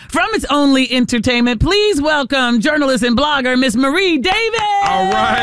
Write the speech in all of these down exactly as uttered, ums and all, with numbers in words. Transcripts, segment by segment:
From It's Only Entertainment, please welcome journalist and blogger Miss Marie Davis. All right.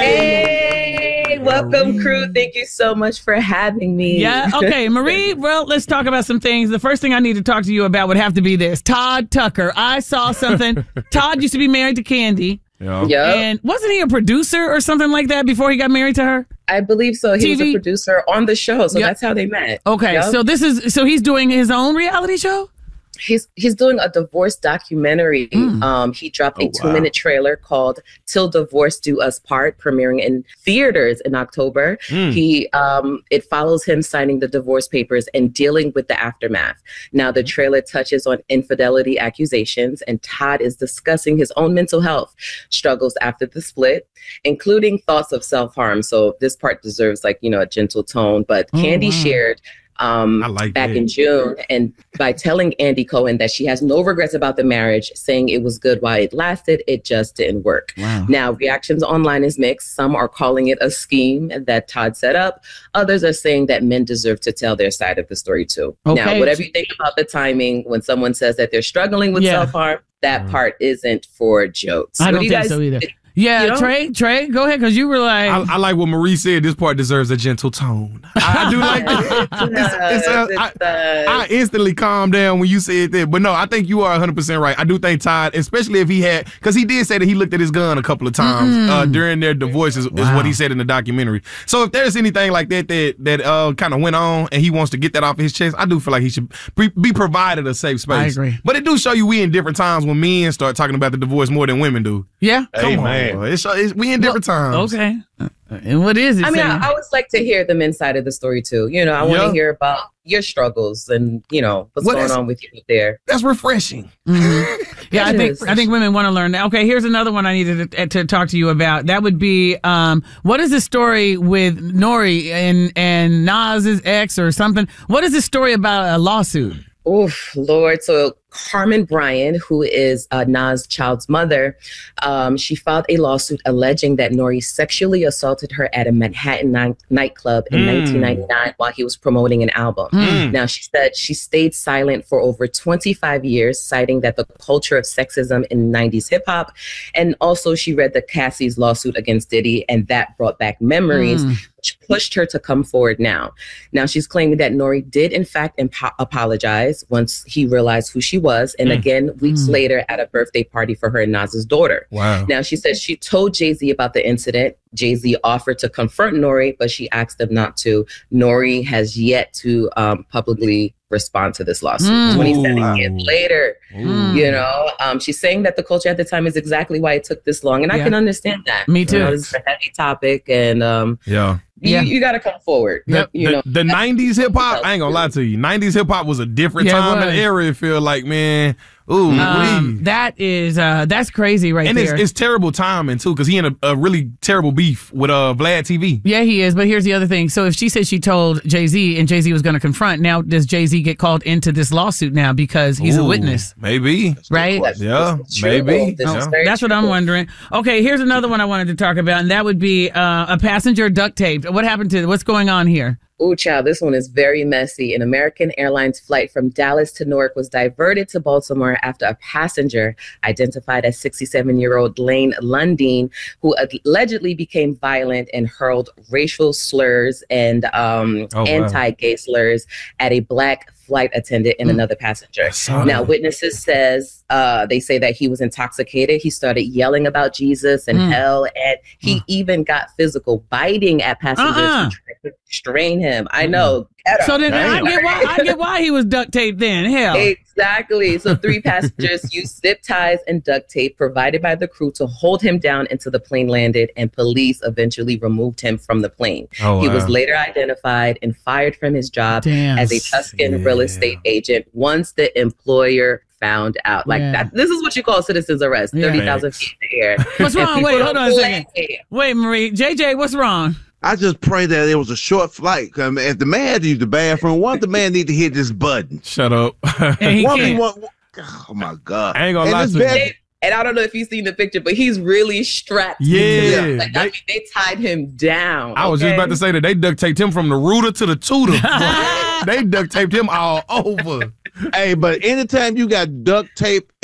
Hey, welcome, crew. Thank you so much for having me. Yeah, okay, Marie, well, let's talk about some things. The first thing I need to talk to you about would have to be this. Todd Tucker. I saw something. Todd used to be married to Candy. Yeah. Yep. And wasn't he a producer or something like that before he got married to her? I believe so. He T V? was a producer on the show, so Yep. that's how they met. Okay, Yep. so this is so he's doing his own reality show? He's he's doing a divorce documentary. Mm. Um, he dropped a Oh, two wow. minute trailer called "Till Divorce Do Us Part," premiering in theaters in October. Mm. He um, it follows him signing the divorce papers and dealing with the aftermath. Now, the trailer touches on infidelity accusations, and Todd is discussing his own mental health struggles after the split, including thoughts of self harm. So this part deserves like you know a gentle tone. But Oh, Candy wow. shared. Um, I like back that. in June, and by telling Andy Cohen that she has no regrets about the marriage, saying it was good while it lasted, it just didn't work. Wow. Now, reactions online is mixed. Some are calling it a scheme that Todd set up. Others are saying that men deserve to tell their side of the story too. Okay. Now, whatever you think about the timing, when someone says that they're struggling with Yeah. self-harm, that Mhm. part isn't for jokes. I What don't do you think guys so either. think? Yeah, You know? Trey, Trey, go ahead, because you were like, I, I like what Marie said. This part deserves a gentle tone. I, I do like that. It's- it's, uh, I- It's, uh, I instantly calmed down when you said that. But no, I think you are one hundred percent right. I do think Todd, especially if he had, because he did say that he looked at his gun a couple of times Mm-mm. uh, during their divorce, is, is Wow. what he said in the documentary. So if there's anything like that that, that uh, kind of went on and he wants to get that off his chest, I do feel like he should be, be provided a safe space. I agree. But it do show you we in different times when men start talking about the divorce more than women do. yeah? Come on, bro. It's, it's, we in different times. Okay. Uh, And what is it? I mean, saying? I, I always like to hear the men's side of the story too. You know, I want to Yeah. hear about your struggles and you know what's What going is- on with you there. That's refreshing. Mhm. Yeah, I It think is. I think women want to learn that. Okay, here's another one I needed to, to talk to you about. That would be um, what is the story with Nori and and Nas's ex or something? What is the story about a lawsuit? Oof, Lord. So Carmen Bryan, who is uh, Nas' child's mother, um, she filed a lawsuit alleging that Nori sexually assaulted her at a Manhattan ni- nightclub in Mm. nineteen ninety-nine while he was promoting an album. Mm. Now, she said she stayed silent for over twenty-five years, citing that the culture of sexism in nineties hip hop. And also, she read the Cassie's lawsuit against Diddy, and that brought back memories, Mm. which pushed her to come forward now. Now, she's claiming that Nori did, in fact, impo- apologize once he realized who she was. And Mm. again, weeks Mm. later at a birthday party for her and Nas's daughter. Wow. Now, she said she told Jay-Z about the incident. Jay-Z offered to confront Nori, but she asked him not to. Nori has yet to um, publicly respond to this lawsuit. Mm. twenty-seven Wow. years later, Mm. you know, um, she's saying that the culture at the time is exactly why it took this long. And I Yeah. can understand that. Me You too. know, this is a heavy topic, and um, Yeah. you, Yeah. you got to come forward. Yep. You the, know, the nineties hip hop, I ain't gonna lie to you. nineties hip hop was a different Yeah, it time was. and era. It feel like, man, ooh, Um, wee. that is uh, that's crazy right and there. it's, it's terrible timing too, because he in a, a really terrible beef with uh Vlad T V. Yeah, he is. But here's the other thing. So if she said she told Jay-Z and Jay-Z was going to confront, now does Jay-Z get called into this lawsuit now because he's a Ooh, witness? Maybe. Right? That's- Yeah, this is true. maybe. This is Yeah. very That's what true. I'm wondering. Okay, here's another one I wanted to talk about, and that would be uh, a passenger duct taped. What happened to what's going on here? Ooh, child, this one is very messy. An American Airlines flight from Dallas to Newark was diverted to Baltimore after a passenger identified as sixty-seven-year-old Lane Lundeen, who allegedly became violent and hurled racial slurs and um, Oh, wow. anti-gay slurs at a black flight attendant and Mm. another passenger. I saw Now, that. witnesses says uh, they say that he was intoxicated. He started yelling about Jesus and Mm. hell, and he Mm. even got physical, biting at passengers Uh-uh. who tried to restrain him. I know. Ghetto. So then I Damn. get why I get why he was duct taped then. Hell. Exactly. So three passengers used zip ties and duct tape provided by the crew to hold him down until the plane landed, and police eventually removed him from the plane. Oh, He wow. was later identified and fired from his job Damn. as a Tuscan real Yeah. estate agent once the employer found out. Like Yeah. that. This is what you call citizen's arrest. Yeah. thirty thousand feet in the air. What's And wrong? people Wait, don't hold on a second. play. Wait, Marie. J J, what's wrong? I just pray that it was a short flight. I mean, if the man had to use the bathroom, one the man need to hit this button. Shut up. And he One, can't. one, oh my God! I ain't gonna And lie this to you. bad- They- And I don't know if you've seen the picture, but he's really strapped. Yeah. into them. Like, I They- mean, they tied him down. I was just okay? about to say that they duct taped him from the rooter to the tutor. They duct taped him all over. Hey, but anytime you got duct tape